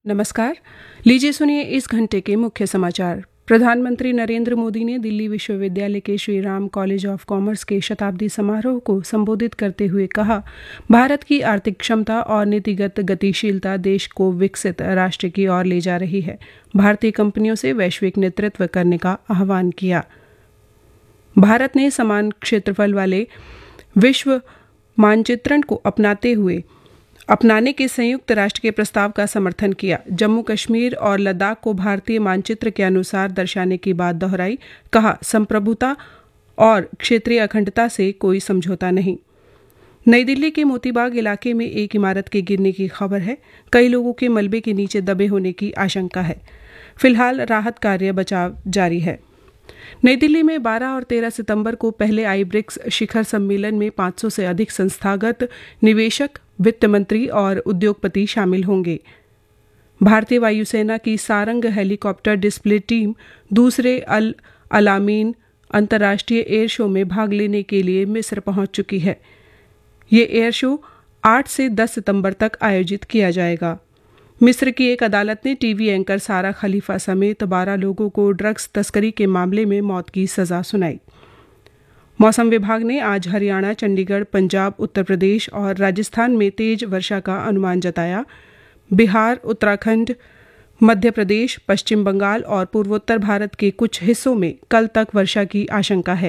नमस्कार। लीजिए सुनिए इस घंटे के मुख्य समाचार। प्रधानमंत्री नरेंद्र मोदी ने दिल्ली विश्वविद्यालय के Shri Ram college of commerce के शताब्दी समारोह को संबोधित करते हुए कहा, भारत की आर्थिक क्षमता और नीतिगत गतिशीलता देश को विकसित राष्ट्र की ओर ले जा रही है। भारतीय कंपनियों से वैश्विक नेतृत्व करने का आह्वान किया। भारत ने समान क्षेत्रफल वाले विश्व मानचित्रण को अपनाने के संयुक्त राष्ट्र के प्रस्ताव का समर्थन किया। जम्मू कश्मीर और लद्दाख को भारतीय मानचित्र के अनुसार दर्शाने की बात दोहराई। कहा, संप्रभुता और क्षेत्रीय अखंडता से कोई समझौता नहीं। नई दिल्ली के मोतीबाग इलाके में एक इमारत के गिरने की खबर है। कई लोगों के मलबे के नीचे दबे होने की आशंका है। फिलहाल राहत कार्य बचाव जारी है। नई दिल्ली में 12 और 13 सितंबर को पहले आई ब्रिक्स शिखर सम्मेलन में 500 से अधिक संस्थागत निवेशक, वित्त मंत्री और उद्योगपति शामिल होंगे। भारतीय वायुसेना की सारंग हेलीकॉप्टर डिस्प्ले टीम दूसरे अल अलामीन अंतर्राष्ट्रीय एयर शो में भाग लेने के लिए मिस्र पहुंच चुकी है। ये एयर शो 8 से 10 सितंबर तक आयोजित किया जाएगा। मिस्र की एक अदालत ने टीवी एंकर सारा खलीफा समेत 12 लोगों को ड्रग्स तस्करी के मामले में मौत की सजा सुनाई। मौसम विभाग ने आज हरियाणा, चंडीगढ़, पंजाब, उत्तर प्रदेश और राजस्थान में तेज वर्षा का अनुमान जताया। बिहार, उत्तराखंड, मध्य प्रदेश, पश्चिम बंगाल और पूर्वोत्तर भारत के कुछ हिस्सों में कल तक वर्षा की आशंका है।